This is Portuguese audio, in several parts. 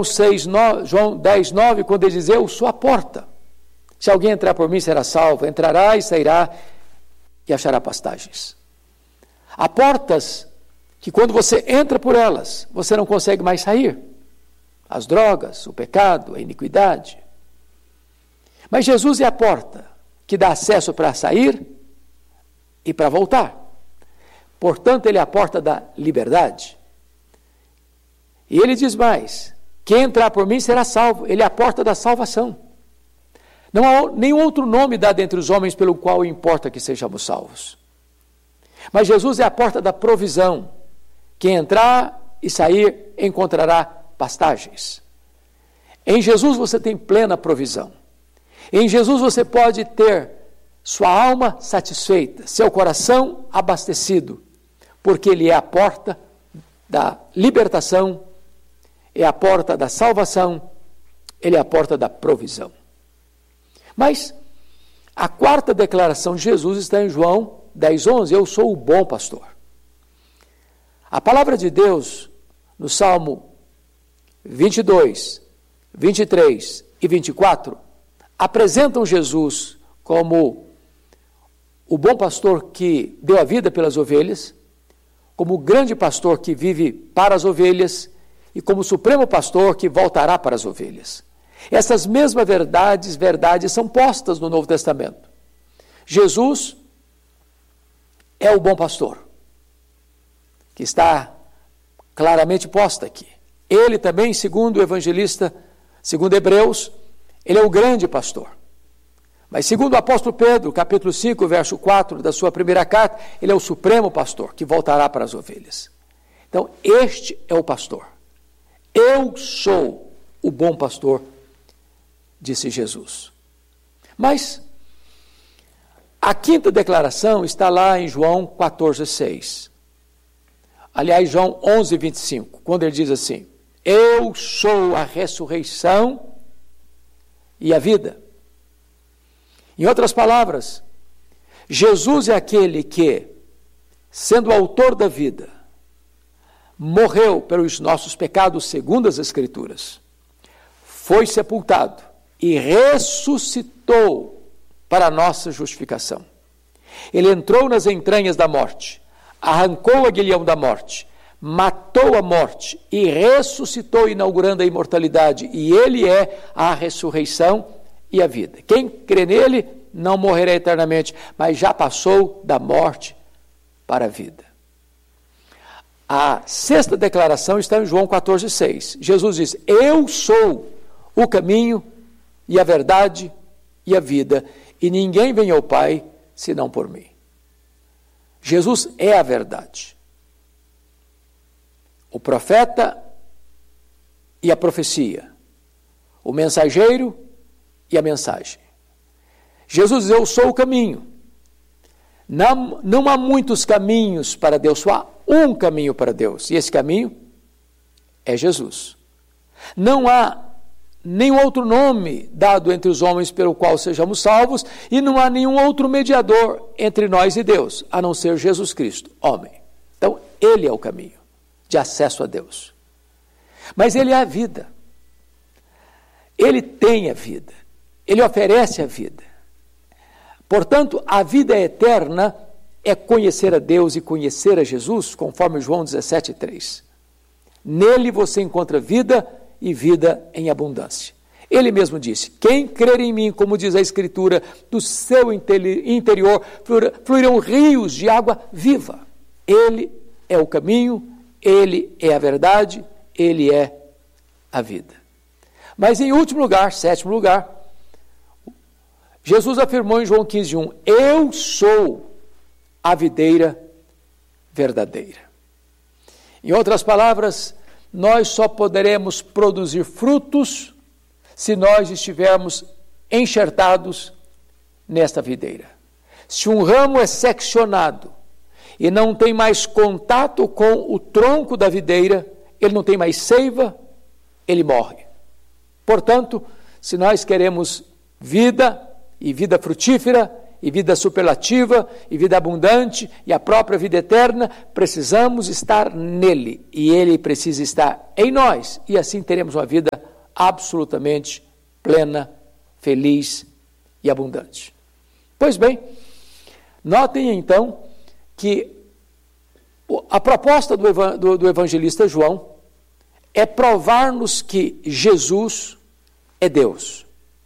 João 10, 9, quando ele diz, eu sou a porta. Se alguém entrar por mim, será salvo. Entrará e sairá e achará pastagens. Há portas que quando você entra por elas, você não consegue mais sair. As drogas, o pecado, a iniquidade. Mas Jesus é a porta que dá acesso para sair e para voltar. Portanto, ele é a porta da liberdade. E ele diz mais, quem entrar por mim será salvo. Ele é a porta da salvação. Não há nenhum outro nome dado entre os homens pelo qual importa que sejamos salvos. Mas Jesus é a porta da provisão. Quem entrar e sair encontrará pastagens. Em Jesus você tem plena provisão. Em Jesus você pode ter sua alma satisfeita, seu coração abastecido, porque Ele é a porta da libertação, é a porta da salvação, Ele é a porta da provisão. Mas a quarta declaração de Jesus está em João 10, 11, eu sou o bom pastor. A palavra de Deus, no Salmo 22, 23 e 24, apresentam Jesus como o bom pastor que deu a vida pelas ovelhas, como o grande pastor que vive para as ovelhas e como o supremo pastor que voltará para as ovelhas. Essas mesmas verdades são postas no Novo Testamento. Jesus é o bom pastor, que está claramente posta aqui. Ele também, segundo o evangelista, segundo Hebreus, ele é o grande pastor. Mas segundo o apóstolo Pedro, capítulo 5, verso 4 da sua primeira carta, ele é o supremo pastor, que voltará para as ovelhas. Então, este é o pastor. Eu sou o bom pastor, disse Jesus. Mas a quinta declaração está lá em João 14, 6. Aliás, João 11, 25, quando ele diz assim, eu sou a ressurreição e a vida. Em outras palavras, Jesus é aquele que, sendo o autor da vida, morreu pelos nossos pecados segundo as Escrituras, foi sepultado e ressuscitou para a nossa justificação. Ele entrou nas entranhas da morte, arrancou o aguilhão da morte, matou a morte e ressuscitou, inaugurando a imortalidade. E ele é a ressurreição e a vida. Quem crê nele não morrerá eternamente, mas já passou da morte para a vida. A sexta declaração está em João 14, 6. Jesus diz, eu sou o caminho e a verdade e a vida, e ninguém vem ao Pai senão por mim. Jesus é a verdade. O profeta e a profecia, o mensageiro e a mensagem. Jesus diz, eu sou o caminho. Não há muitos caminhos para Deus, só há um caminho para Deus, e esse caminho é Jesus. Não há nenhum outro nome dado entre os homens pelo qual sejamos salvos, e não há nenhum outro mediador entre nós e Deus, a não ser Jesus Cristo, homem. Então, Ele é o caminho de acesso a Deus. Mas Ele é a vida. Ele tem a vida. Ele oferece a vida. Portanto, a vida eterna é conhecer a Deus e conhecer a Jesus, conforme João 17, 3. Nele você encontra vida e vida em abundância. Ele mesmo disse, quem crer em mim, como diz a Escritura, do seu interior fluirão rios de água viva. Ele é o caminho, Ele é a verdade, Ele é a vida. Mas em último lugar, sétimo lugar, Jesus afirmou em João 15, 1, eu sou a videira verdadeira. Em outras palavras, nós só poderemos produzir frutos se nós estivermos enxertados nesta videira. Se um ramo é seccionado e não tem mais contato com o tronco da videira, ele não tem mais seiva, ele morre. Portanto, se nós queremos vida e vida frutífera, e vida superlativa, e vida abundante, e a própria vida eterna, precisamos estar nele, e ele precisa estar em nós, e assim teremos uma vida absolutamente plena, feliz e abundante. Pois bem, notem então que a proposta do evangelista João é provar-nos que Jesus é Deus.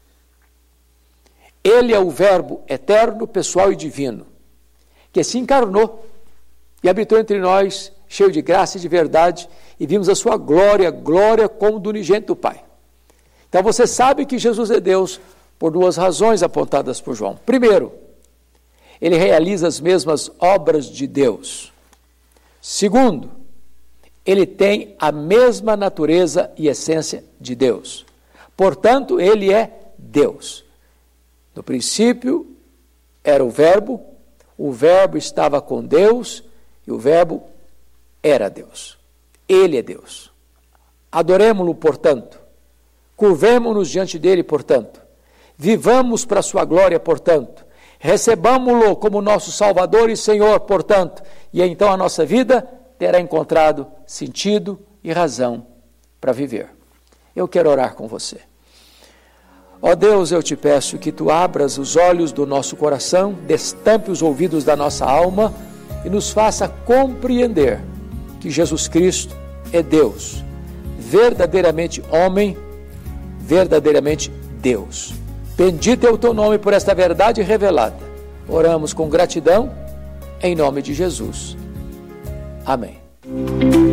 Ele é o Verbo eterno, pessoal e divino, que se encarnou e habitou entre nós, cheio de graça e de verdade, e vimos a sua glória, glória como do unigênito do Pai. Então você sabe que Jesus é Deus por duas razões apontadas por João. Primeiro, ele realiza as mesmas obras de Deus. Segundo, ele tem a mesma natureza e essência de Deus. Portanto, ele é Deus. No princípio era o Verbo estava com Deus e o Verbo era Deus. Ele é Deus. Adoremo-lo, portanto. Curvemo-nos diante dele, portanto. Vivamos para a sua glória, portanto. Recebamo-lo como nosso Salvador e Senhor, portanto. E então a nossa vida terá encontrado sentido e razão para viver. Eu quero orar com você. Ó Deus, eu te peço que tu abras os olhos do nosso coração, destampe os ouvidos da nossa alma e nos faça compreender que Jesus Cristo é Deus, verdadeiramente homem, verdadeiramente Deus. Bendito é o teu nome por esta verdade revelada. Oramos com gratidão, em nome de Jesus. Amém.